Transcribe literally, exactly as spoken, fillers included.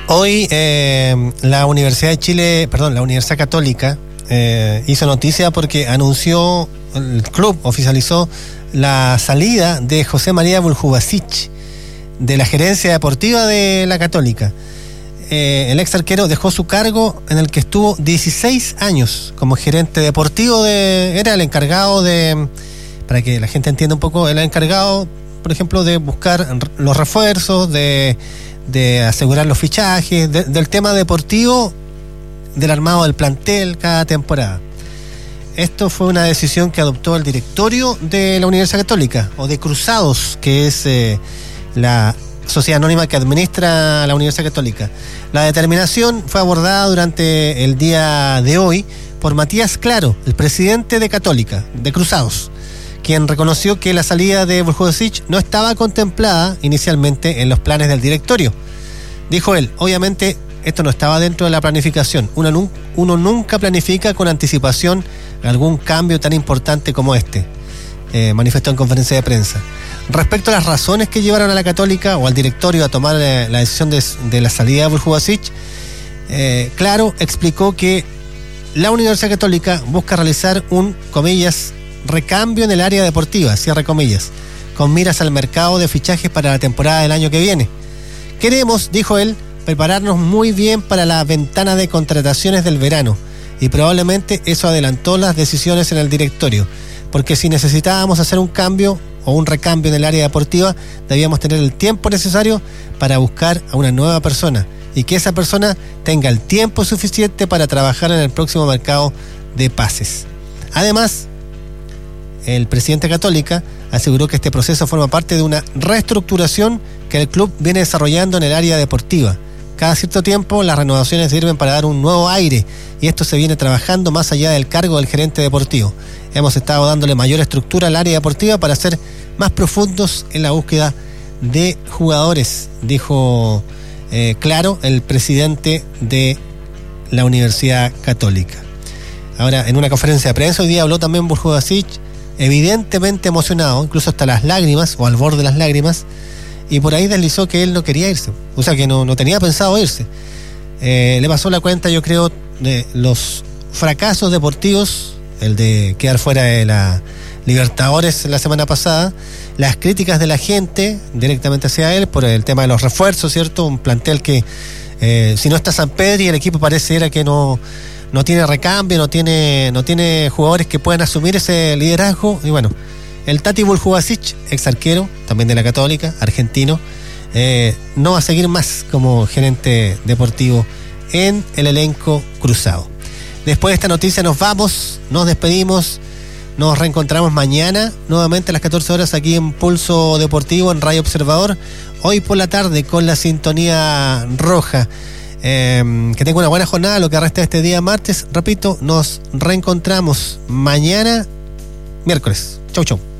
Hoy eh, la Universidad de Chile, perdón, la Universidad Católica eh, hizo noticia porque anunció, el club oficializó la salida de José María Buljubasic de la gerencia deportiva de la Católica. Eh, el ex arquero dejó su cargo en el que estuvo dieciséis años como gerente deportivo de, era el encargado de, para que la gente entienda un poco, el encargado, por ejemplo, de buscar los refuerzos, de, de asegurar los fichajes, de, del tema deportivo, del armado del plantel cada temporada. Esto fue una decisión que adoptó el directorio de la Universidad Católica, o de Cruzados, que es eh, la sociedad anónima que administra la Universidad Católica. La determinación fue abordada durante el día de hoy por Matías Claro, el presidente de Católica, de Cruzados, quien reconoció que la salida de Buljubasic no estaba contemplada inicialmente en los planes del directorio. Dijo él, obviamente esto no estaba dentro de la planificación. Uno, uno nunca planifica con anticipación algún cambio tan importante como este, eh, manifestó en conferencia de prensa. Respecto a las razones que llevaron a la Católica o al directorio a tomar eh, la decisión de, de la salida de Buljubasic, eh, Claro explicó que la Universidad Católica busca realizar un, comillas, recambio en el área deportiva, cierre comillas, con miras al mercado de fichajes para la temporada del año que viene. Queremos, dijo él, prepararnos muy bien para la ventana de contrataciones del verano, y probablemente eso adelantó las decisiones en el directorio, porque si necesitábamos hacer un cambio o un recambio en el área deportiva, debíamos tener el tiempo necesario para buscar a una nueva persona y que esa persona tenga el tiempo suficiente para trabajar en el próximo mercado de pases. Además, el presidente Católica aseguró que este proceso forma parte de una reestructuración que el club viene desarrollando en el área deportiva. Cada cierto tiempo las renovaciones sirven para dar un nuevo aire y esto se viene trabajando más allá del cargo del gerente deportivo. Hemos estado dándole mayor estructura al área deportiva para ser más profundos en la búsqueda de jugadores, dijo eh, Claro, el presidente de la Universidad Católica. Ahora, en una conferencia de prensa hoy día habló también Buljubasic, evidentemente emocionado, incluso hasta las lágrimas o al borde de las lágrimas, y por ahí deslizó que él no quería irse, o sea que no, no tenía pensado irse. Eh, le pasó la cuenta, yo creo, de los fracasos deportivos, el de quedar fuera de la Libertadores la semana pasada, las críticas de la gente directamente hacia él por el tema de los refuerzos, ¿cierto? Un plantel que eh, si no está Sampedri, el equipo pareciera que no, no tiene recambio, no tiene, no tiene jugadores que puedan asumir ese liderazgo. Y bueno, el Tati Buljubasic, ex arquero, también de la Católica, argentino, eh, no va a seguir más como gerente deportivo en el elenco cruzado. Después de esta noticia nos vamos, nos despedimos, nos reencontramos mañana, nuevamente a las catorce horas aquí en Pulso Deportivo, en Radio Observador, hoy por la tarde con la sintonía roja. Eh, que tenga una buena jornada, lo que resta de este día martes. Repito, nos reencontramos mañana, miércoles. Chau, chau.